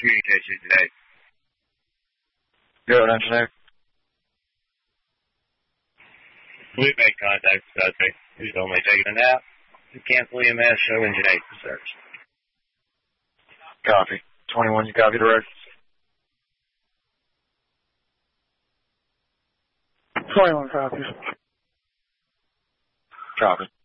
communicate to you today. Go ahead, engineer. We've made contact with suspect who's only taking a nap. Cancel EMS, show engine 8 for search. Copy. 21, you copy direct? 21 copies. Copy.